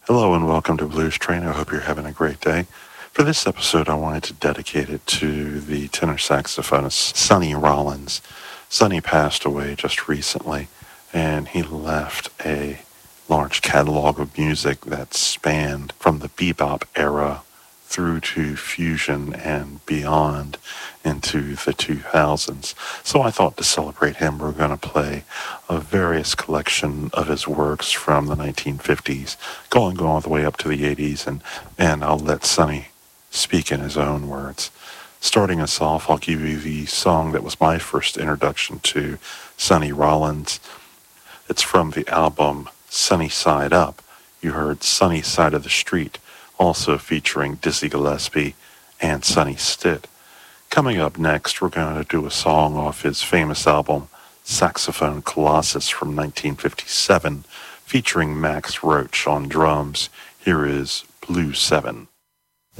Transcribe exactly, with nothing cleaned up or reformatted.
Hello and welcome to Blues Train. I hope you're having a great day. For this episode, I wanted to dedicate it to the tenor saxophonist Sonny Rollins. Sonny passed away just recently, and he left a large catalog of music that spanned from the bebop era through to fusion and beyond into the two thousands. So I thought to celebrate him, we're going to play a various collection of his works from the nineteen fifties, going all the way up to the eighties, and, and I'll let Sonny speak in his own words. Starting us off, I'll give you the song that was my first introduction to Sonny Rollins. It's from the album Sunny Side Up. You heard Sunny Side of the Street, also featuring Dizzy Gillespie and Sonny Stitt. Coming up next, we're going to do a song off his famous album Saxophone Colossus from nineteen fifty-seven, featuring Max Roach on drums. Here is Blue Seven.